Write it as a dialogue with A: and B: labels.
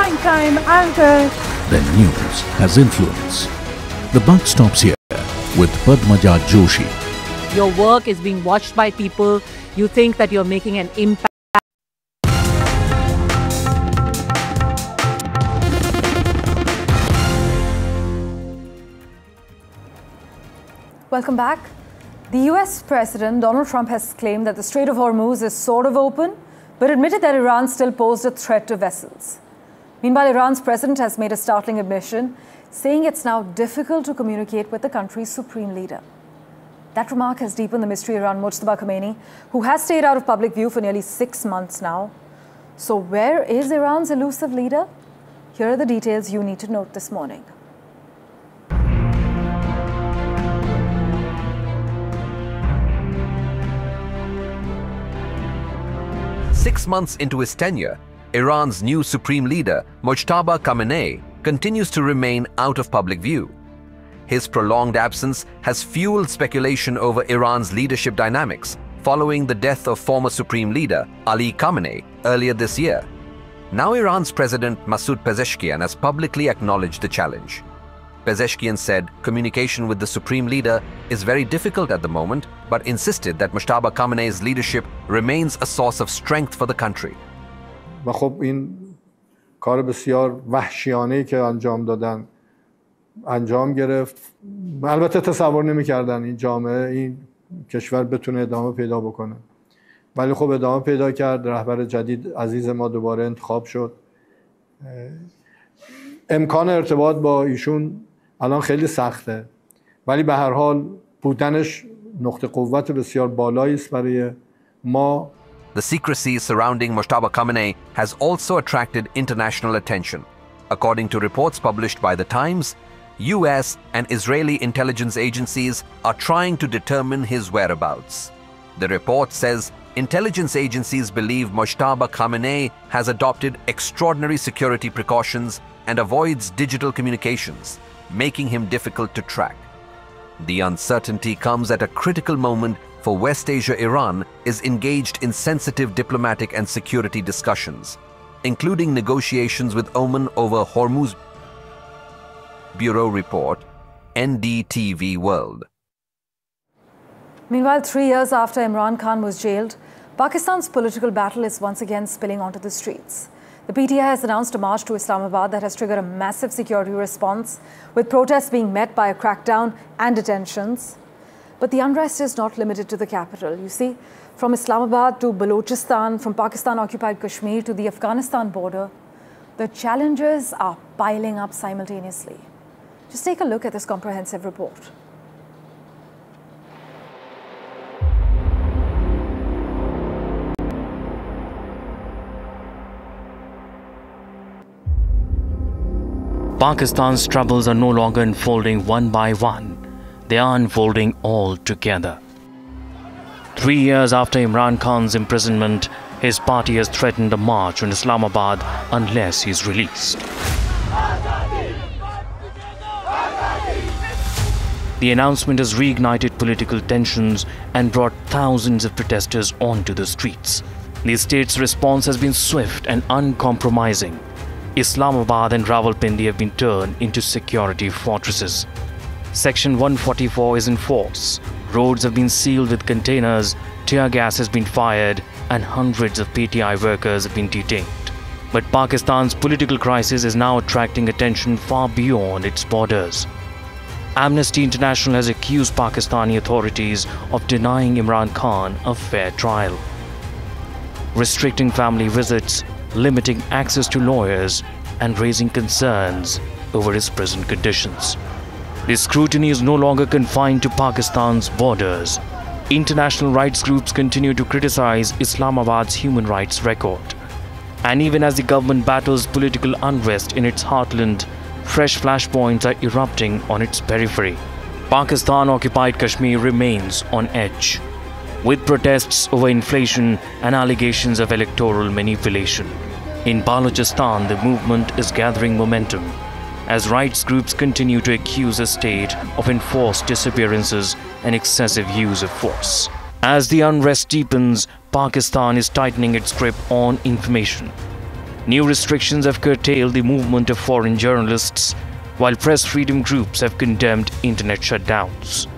A: prime-time anchor.
B: Then news has influence. The buck stops here with Padmaja Joshi.
A: Your work is being watched by people. You think that you're making an impact.
C: Welcome back. The US President Donald Trump has claimed that the Strait of Hormuz is sort of open, but admitted that Iran still posed a threat to vessels. Meanwhile, Iran's president has made a startling admission, saying it's now difficult to communicate with the country's supreme leader. That remark has deepened the mystery around Mujtaba Khamenei, who has stayed out of public view for nearly 6 months now. So where is Iran's elusive leader? Here are the details you need to note this morning.
D: Six months into his tenure, Iran's new supreme leader, Mujtaba Khamenei, continues to remain out of public view. His prolonged absence has fueled speculation over Iran's leadership dynamics following the death of former supreme leader Ali Khamenei earlier this year. Now Iran's president Masoud Pezeshkian has publicly acknowledged the challenge. Pezeshkian said communication with the supreme leader is very difficult at the moment, but insisted that Mujtaba Khamenei's leadership remains a source of strength for the country.
E: و خب این کار بسیار وحشیانه‌ای که انجام گرفت. البته تصور نمی‌کردن این جامعه این کشور بتونه ادامه پیدا بکنه. ولی خب ادامه پیدا کرد. رهبر جدید عزیز ما دوباره انتخاب شد. امکان ارتباط با ایشون الان خیلی سخته. ولی به هر حال بودنش نقطه قوت بسیار بالایی است برای ما.
D: The secrecy surrounding Mujtaba Khamenei has also attracted international attention. According to reports published by The Times, US and Israeli intelligence agencies are trying to determine his whereabouts. The report says intelligence agencies believe Mujtaba Khamenei has adopted extraordinary security precautions and avoids digital communications, making him difficult to track. The uncertainty comes at a critical moment for West Asia. Iran is engaged in sensitive diplomatic and security discussions, including negotiations with Oman over Hormuz. Bureau Report, NDTV World.
C: Meanwhile, 3 years after Imran Khan was jailed, Pakistan's political battle is once again spilling onto the streets. The PTI has announced a march to Islamabad that has triggered a massive security response, with protests being met by a crackdown and detentions. But the unrest is not limited to the capital. You see, from Islamabad to Balochistan, from Pakistan-occupied Kashmir to the Afghanistan border, the challenges are piling up simultaneously. Just take a look at this comprehensive report.
F: Pakistan's troubles are no longer unfolding one by one. They are unfolding all together. 3 years after Imran Khan's imprisonment, his party has threatened a march on Islamabad unless he is released. The announcement has reignited political tensions and brought thousands of protesters onto the streets. The state's response has been swift and uncompromising. Islamabad and Rawalpindi have been turned into security fortresses. Section 144 is in force. Roads have been sealed with containers, tear gas has been fired, and hundreds of PTI workers have been detained. But Pakistan's political crisis is now attracting attention far beyond its borders. Amnesty International has accused Pakistani authorities of denying Imran Khan a fair trial, restricting family visits, limiting access to lawyers, and raising concerns over his prison conditions. This scrutiny is no longer confined to Pakistan's borders. International rights groups continue to criticize Islamabad's human rights record. And even as the government battles political unrest in its heartland, fresh flashpoints are erupting on its periphery. Pakistan-occupied Kashmir remains on edge, with protests over inflation and allegations of electoral manipulation. In Balochistan, the movement is gathering momentum as rights groups continue to accuse the state of enforced disappearances and excessive use of force. As the unrest deepens, Pakistan is tightening its grip on information. New restrictions have curtailed the movement of foreign journalists, while press freedom groups have condemned internet shutdowns.